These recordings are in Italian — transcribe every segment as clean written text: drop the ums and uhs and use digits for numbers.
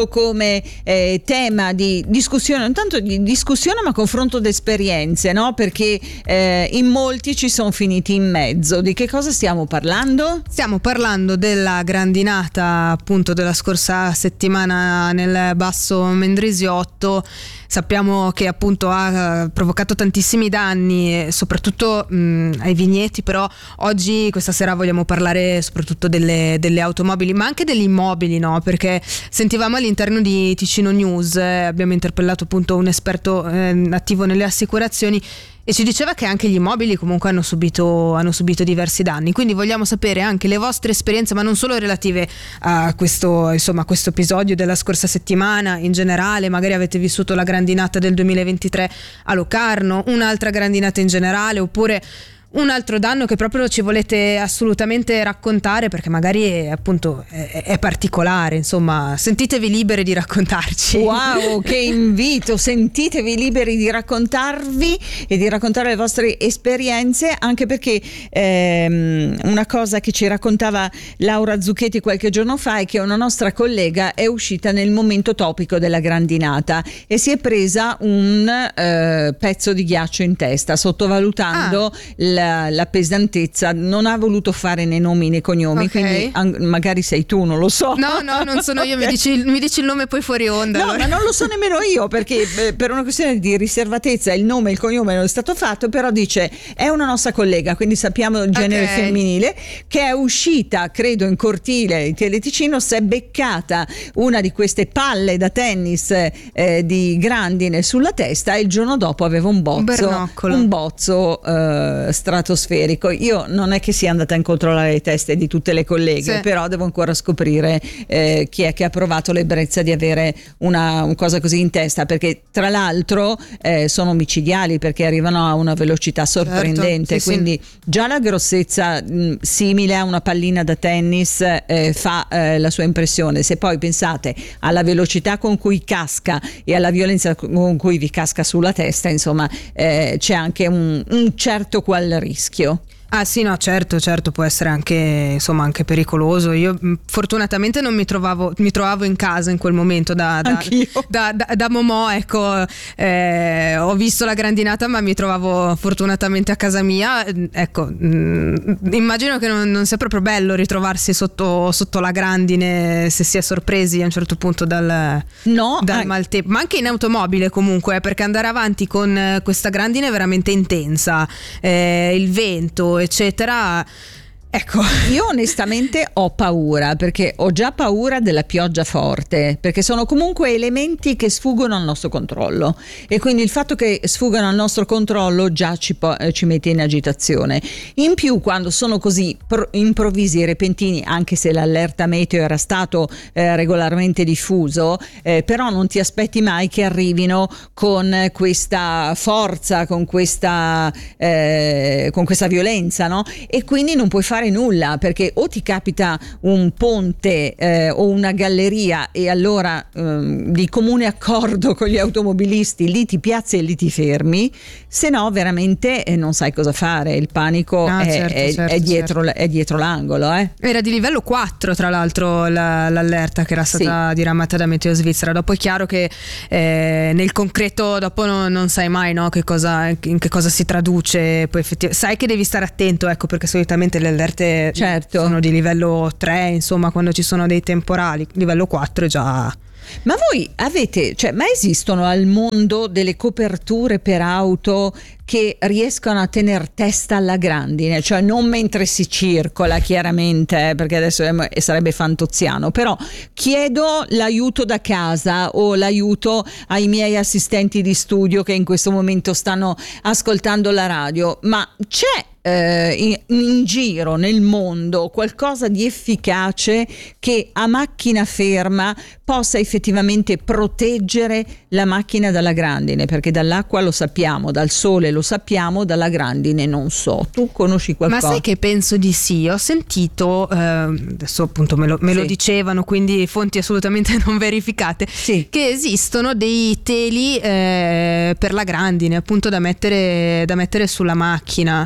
come tema di discussione, non tanto di discussione ma confronto d'esperienze, no? Perché in molti ci sono finiti in mezzo. Di che cosa stiamo parlando? Stiamo parlando della grandinata appunto della scorsa settimana nel Basso Mendrisiotto. Sappiamo che appunto ha provocato tantissimi danni, soprattutto ai vigneti, però oggi, questa sera, vogliamo parlare soprattutto delle automobili, ma anche degli immobili, no? Perché sentivamo all'interno di Ticino News, abbiamo interpellato appunto un esperto attivo nelle assicurazioni, e ci diceva che anche gli immobili comunque hanno subito diversi danni. Quindi vogliamo sapere anche le vostre esperienze, ma non solo relative a questo episodio della scorsa settimana. In generale, magari avete vissuto la grandinata del 2023 a Locarno, un'altra grandinata in generale, oppure un altro danno che proprio ci volete assolutamente raccontare, perché magari è particolare. Insomma, sentitevi liberi di raccontarci. Wow, che invito! Sentitevi liberi di raccontarvi e di raccontare le vostre esperienze, anche perché una cosa che ci raccontava Laura Zucchetti qualche giorno fa è che una nostra collega è uscita nel momento topico della grandinata e si è presa un pezzo di ghiaccio in testa, sottovalutando la pesantezza. Non ha voluto fare né nomi né cognomi, okay. Quindi magari sei tu, non lo so. No, non sono io. Mi dici il nome poi fuori onda. No, allora. ma non lo so nemmeno io, perché per una questione di riservatezza il nome e il cognome non è stato fatto, però dice è una nostra collega, quindi sappiamo il genere femminile, che è uscita, credo, in cortile in Teleticino, si è beccata una di queste palle da tennis di grandine sulla testa e il giorno dopo aveva un bozzo stratosferico. Io non è che sia andata a controllare le teste di tutte le colleghe, però devo ancora scoprire chi è che ha provato l'ebbrezza di avere una cosa così in testa, perché tra l'altro sono micidiali, perché arrivano a una velocità sorprendente, quindi già la grossezza simile a una pallina da tennis fa la sua impressione. Se poi pensate alla velocità con cui casca e alla violenza con cui vi casca sulla testa, insomma, c'è anche un certo qual rischio. Ah sì, no, certo, può essere anche pericoloso. Io fortunatamente non mi trovavo in casa in quel momento da Momò, ecco. Ho visto la grandinata, ma mi trovavo fortunatamente a casa mia, ecco. Immagino che non sia proprio bello ritrovarsi sotto la grandine, se si è sorpresi a un certo punto dal maltempo, ma anche in automobile comunque, perché andare avanti con questa grandine è veramente intensa, il vento eccetera. Ecco, io onestamente ho paura, perché ho già paura della pioggia forte, perché sono comunque elementi che sfuggono al nostro controllo, e quindi il fatto che sfuggano al nostro controllo già ci mette in agitazione. In più, quando sono così improvvisi e repentini, anche se l'allerta meteo era stato regolarmente diffuso, però non ti aspetti mai che arrivino con questa forza, con questa violenza, no? E quindi non puoi fare nulla, perché o ti capita un ponte o una galleria e allora di comune accordo con gli automobilisti lì ti piazzi e lì ti fermi, se no veramente non sai cosa fare. Il panico è dietro l'angolo. Era di livello 4 tra l'altro l'allerta che era stata diramata da Meteo Svizzera. Dopo è chiaro che nel concreto dopo non sai mai, no, in che cosa si traduce. Poi sai che devi stare attento, ecco, perché solitamente le allerte sono di livello 3, insomma, quando ci sono dei temporali. Livello 4 è già. Ma voi ma esistono al mondo delle coperture per auto che riescono a tener testa alla grandine, cioè non mentre si circola, chiaramente, perché adesso sarebbe fantoziano, però chiedo l'aiuto da casa o l'aiuto ai miei assistenti di studio che in questo momento stanno ascoltando la radio, ma c'è in giro nel mondo qualcosa di efficace che a macchina ferma possa effettivamente proteggere la macchina dalla grandine? Perché dall'acqua lo sappiamo, dal sole lo sappiamo, dalla grandine non so. Tu conosci qualcosa? Ma sai che penso di sì. Ho sentito, adesso appunto me lo dicevano, quindi fonti assolutamente non verificate, che esistono dei teli per la grandine, appunto, da mettere sulla macchina. Allora,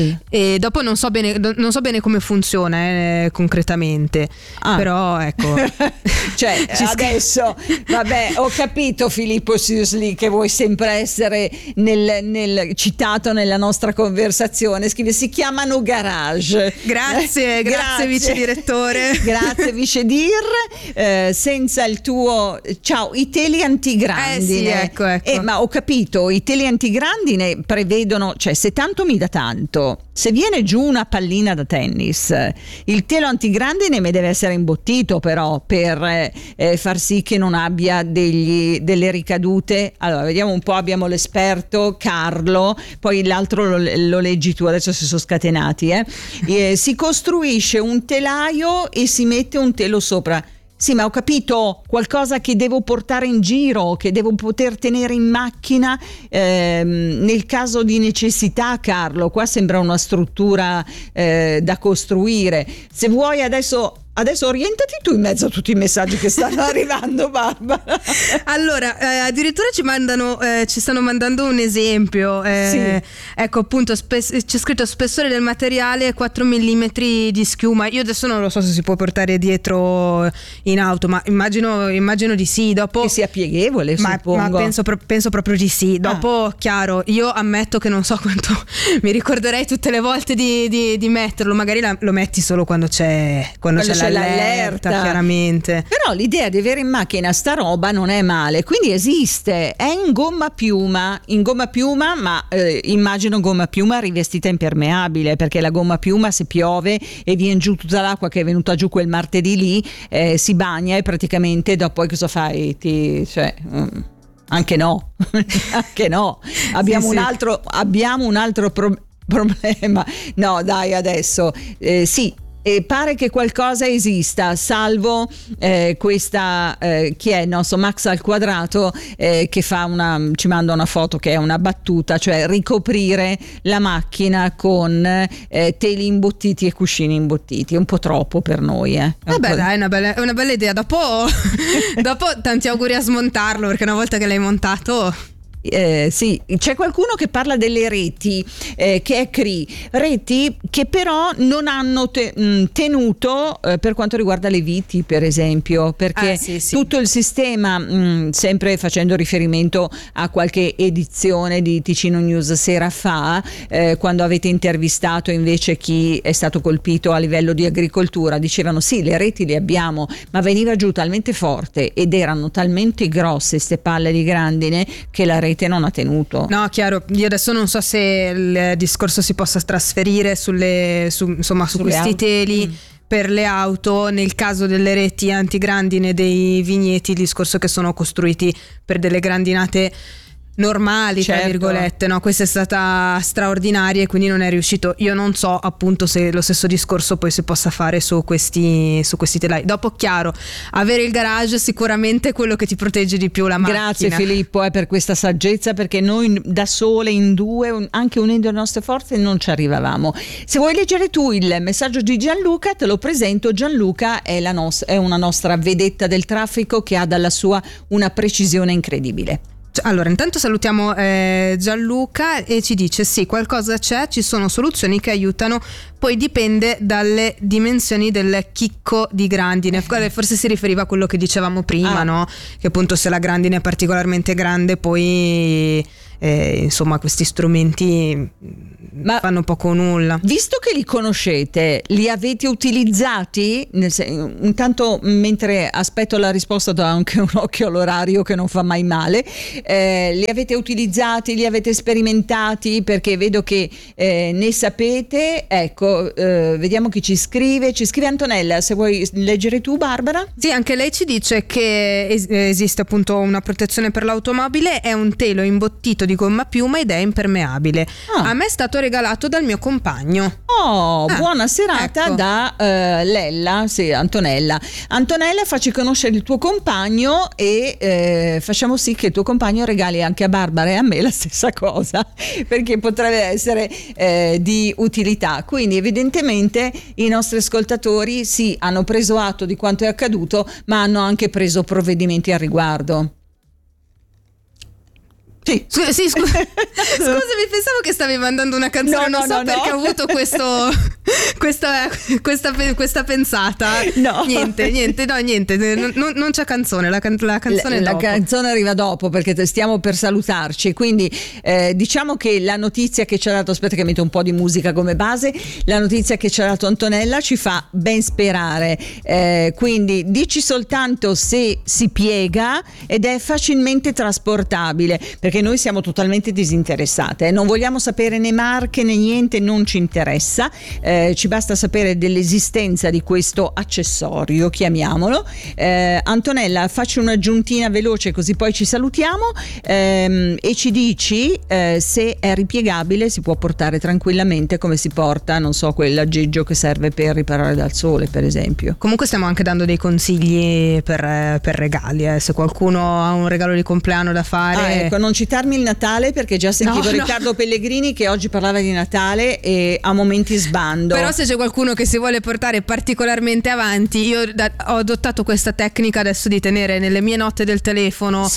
E dopo non so bene come funziona concretamente, però ecco. Cioè adesso vabbè, ho capito Filippo Siusli che vuoi sempre essere nel citato nella nostra conversazione. Scrive: si chiamano garage. Grazie vice direttore. Grazie vice dir. Senza il tuo ciao, i teli antigrandine. Sì, ecco. Ma ho capito, i teli antigrandine prevedono, cioè se tanto mi dà tanto, se viene giù una pallina da tennis, il telo antigrandine mi deve essere imbottito però per far sì che non abbia delle ricadute. Allora vediamo un po', abbiamo l'esperto Carlo, poi l'altro lo leggi tu, adesso si sono scatenati. Si costruisce un telaio e si mette un telo sopra. Sì, ma ho capito, qualcosa che devo portare in giro, che devo poter tenere in macchina nel caso di necessità, Carlo. Qua sembra una struttura da costruire. Se vuoi adesso orientati tu in mezzo a tutti i messaggi che stanno arrivando, Barbara. Allora, addirittura ci stanno mandando un esempio. Sì. Ecco, appunto, c'è scritto spessore del materiale 4 mm di schiuma. Io adesso non lo so se si può portare dietro in auto, ma immagino di sì. Dopo che sia pieghevole, suppongo. Ma penso proprio di sì. Dopo, chiaro, io ammetto che non so quanto mi ricorderei tutte le volte di metterlo. Magari lo metti solo quando c'è l'allerta, chiaramente. Però l'idea di avere in macchina sta roba non è male, quindi esiste, è in gomma piuma, ma immagino gomma piuma rivestita impermeabile, perché la gomma piuma, se piove e viene giù tutta l'acqua che è venuta giù quel martedì lì, si bagna e praticamente dopo cosa fai? Anche no. Abbiamo un altro problema. No, dai, adesso sì. Pare che qualcosa esista, salvo questa chi è il nostro Max al quadrato che ci manda una foto che è una battuta, cioè ricoprire la macchina con teli imbottiti e cuscini imbottiti. È un po' troppo per noi. Vabbè, dai, è una bella idea. Dopo tanti auguri a smontarlo, perché una volta che l'hai montato. Sì, c'è qualcuno che parla delle reti che è CRI, reti che però non hanno tenuto per quanto riguarda le viti, per esempio, perché sì. tutto il sistema, sempre facendo riferimento a qualche edizione di Ticino News sera fa, quando avete intervistato invece chi è stato colpito a livello di agricoltura, dicevano sì, le reti le abbiamo, ma veniva giù talmente forte ed erano talmente grosse ste palle di grandine che la rete non ha tenuto. No, chiaro, io adesso non so se il discorso si possa trasferire su questi teli per le auto. Nel caso delle reti antigrandine dei vigneti, il discorso che sono costruiti per delle grandinate normali, tra virgolette, no? Questa è stata straordinaria e quindi non è riuscito. Io non so appunto se lo stesso discorso poi si possa fare su questi telai. Dopo, chiaro, avere il garage sicuramente è quello che ti protegge di più la macchina. Grazie Filippo per questa saggezza, perché noi da sole in due, anche unendo le nostre forze, non ci arrivavamo. Se vuoi leggere tu il messaggio di Gianluca, te lo presento. Gianluca è una nostra vedetta del traffico che ha dalla sua una precisione incredibile. Allora, intanto salutiamo Gianluca e ci dice sì, qualcosa c'è, ci sono soluzioni che aiutano, poi dipende dalle dimensioni del chicco di grandine. Forse si riferiva a quello che dicevamo prima, no? Che appunto se la grandine è particolarmente grande poi insomma questi strumenti fanno poco o nulla. Visto che li conoscete, li avete utilizzati? Intanto, mentre aspetto la risposta, do anche un occhio all'orario che non fa mai male. Li avete utilizzati, li avete sperimentati? Perché vedo che ne sapete. Ecco, vediamo chi ci scrive. Ci scrive Antonella, se vuoi leggere tu, Barbara. Sì, anche lei ci dice che esiste appunto una protezione per l'automobile, è un telo imbottito di gomma piuma ed è impermeabile. A me è stato regalato dal mio compagno. Buona serata, ecco. Da Lella, sì, Antonella, facci conoscere il tuo compagno e facciamo sì che il tuo compagno regali anche a Barbara e a me la stessa cosa, perché potrebbe essere di utilità. Quindi evidentemente i nostri ascoltatori sì, hanno preso atto di quanto è accaduto, ma hanno anche preso provvedimenti al riguardo. Sì. Scusami, pensavo che stavi mandando una canzone, non so perché ho avuto questa pensata. No. Niente, non c'è canzone, la canzone la dopo. canzone arriva dopo perché stiamo per salutarci, quindi diciamo che la notizia che ci ha dato, aspetta che metto un po' di musica come base, la notizia che ci ha dato Antonella ci fa ben sperare, quindi dici soltanto se si piega ed è facilmente trasportabile, perché noi siamo totalmente disinteressate, non vogliamo sapere né marche né niente, non ci interessa, ci basta sapere dell'esistenza di questo accessorio, chiamiamolo. Antonella, facci un'aggiuntina veloce così poi ci salutiamo, e ci dici se è ripiegabile, si può portare tranquillamente come si porta, non so, quell'aggeggio che serve per riparare dal sole, per esempio. Comunque stiamo anche dando dei consigli per regali, se qualcuno ha un regalo di compleanno da fare. Ecco, non citarmi il Natale perché già sentivo Riccardo Pellegrini che oggi parlava di Natale e a momenti sbando. Però se c'è qualcuno che si vuole portare particolarmente avanti, io ho adottato questa tecnica adesso di tenere nelle mie note del telefono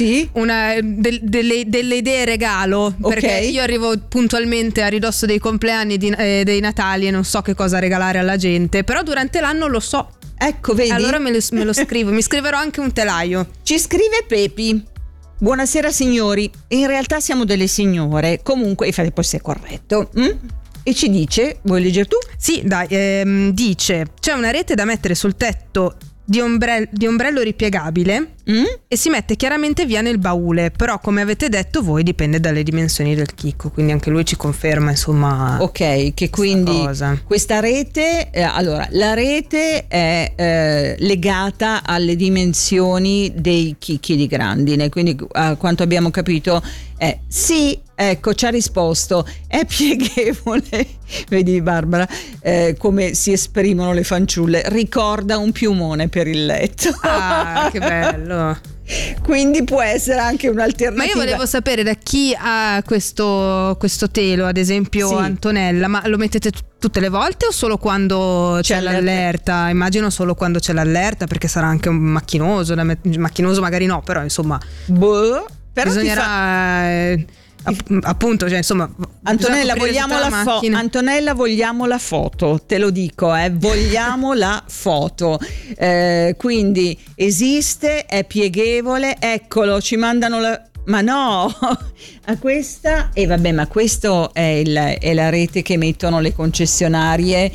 delle idee regalo, perché io arrivo puntualmente a ridosso dei compleanni dei Natali e non so che cosa regalare alla gente, però durante l'anno lo so. Ecco, vedi? Allora me lo scrivo, mi scriverò anche un telaio. Ci scrive Pepi: buonasera signori, in realtà siamo delle signore, comunque, infatti poi sei corretto. E ci dice, vuoi leggere tu? Sì, dai, dice: c'è una rete da mettere sul tetto di ombrello ripiegabile e si mette chiaramente via nel baule, però come avete detto voi dipende dalle dimensioni del chicco, quindi anche lui ci conferma, insomma. Ok, che quindi questa rete, allora la rete è legata alle dimensioni dei chicchi di grandine, quindi a quanto abbiamo capito sì, ecco, ci ha risposto, è pieghevole. Vedi Barbara come si esprimono le fanciulle, ricorda un piumone per il letto. Ah, che bello. Quindi può essere anche un'alternativa. Ma io volevo sapere da chi ha questo telo, ad esempio Antonella, ma lo mettete tutte le volte o solo quando c'è l'allerta? Immagino solo quando c'è l'allerta, perché sarà anche un macchinoso magari no, però insomma però bisognerà appunto, cioè insomma, Antonella vogliamo la foto, te lo dico, vogliamo la foto, quindi esiste, è pieghevole, eccolo, ci mandano ma no, a questa vabbè, ma questo è la rete che mettono le concessionarie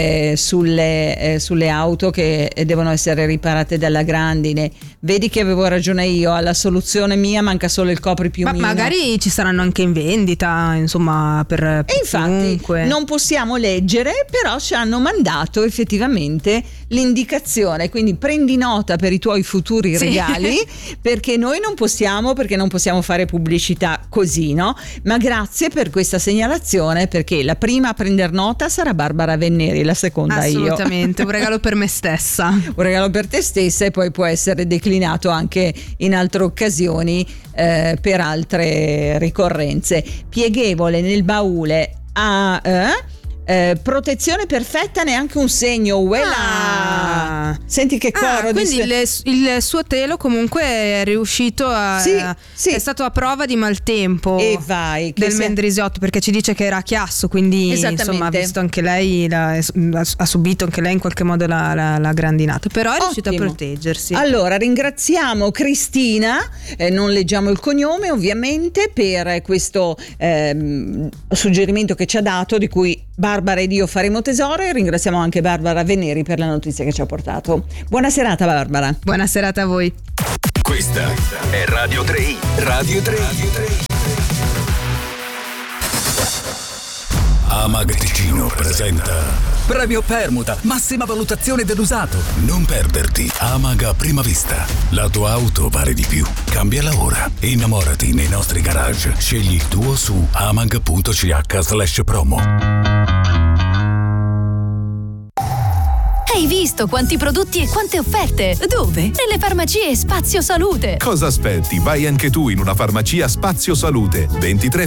sulle auto che devono essere riparate dalla grandine. Vedi che avevo ragione io, alla soluzione mia manca solo il copripiumino. Ma magari ci saranno anche in vendita, insomma, per infatti chiunque. Non possiamo leggere, però ci hanno mandato effettivamente l'indicazione, quindi prendi nota per i tuoi futuri regali, perché noi non possiamo fare pubblicità così, no? Ma grazie per questa segnalazione, perché la prima a prendere nota sarà Barbara Venneri, la seconda assolutamente, un regalo per me stessa. Un regalo per te stessa, e poi può essere declinato anche in altre occasioni per altre ricorrenze. Pieghevole nel baule protezione perfetta, neanche un segno. Senti che coro. Quindi il suo telo comunque è riuscito è stato a prova di maltempo del Mendrisiotto, perché ci dice che era a chiasso, quindi insomma ha visto anche lei, ha subito anche lei in qualche modo la grandinata, però è riuscita a proteggersi. Allora ringraziamo Cristina, non leggiamo il cognome ovviamente, per questo suggerimento che ci ha dato, di cui Barbara ed io faremo tesoro, e ringraziamo anche Barbara Venneri per la notizia che ci ha portato. Buona serata Barbara. Buona serata a voi. Questa è Radio 3. Radio 3. Amag Ticino presenta Premio Permuta, massima valutazione dell'usato. Non perderti Amag a prima vista. La tua auto vale di più. Cambiala ora. Innamorati nei nostri garage. Scegli il tuo su amag.ch/promo. Hai visto quanti prodotti e quante offerte? Dove? Nelle farmacie Spazio Salute. Cosa aspetti? Vai anche tu in una farmacia Spazio Salute. 23